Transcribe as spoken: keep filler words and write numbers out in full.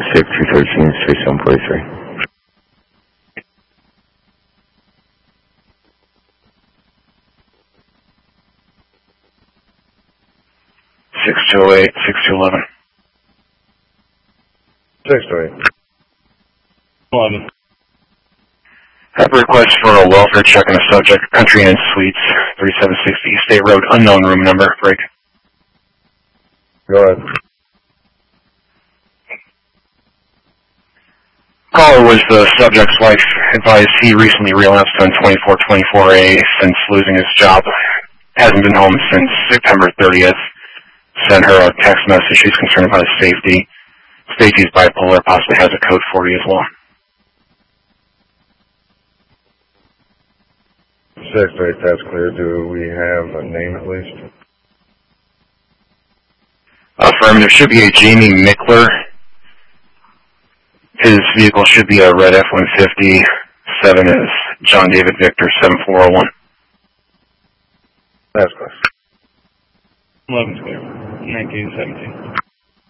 Pacific two thirteen, three seven four three. six two eight, six two eleven. six two eight. eleven. Have a request for a welfare check on a subject, Country Inn Suites, thirty-seven sixty State Road, unknown room number, break. Go ahead. Caller was the subject's wife, advised he recently relapsed on twenty-four twenty-four A since losing his job. Hasn't been home since September thirtieth. Sent her a text message. She's concerned about his safety. Stacy's bipolar, possibly has a code forty as well. six two eight, that's clear. Do we have a name at least? Affirmative. Should be a Jamie Mickler. His vehicle should be a red F one fifty. seven is John David Victor, seven four oh one. That's clear. eleven's clear. nineteen seventeen.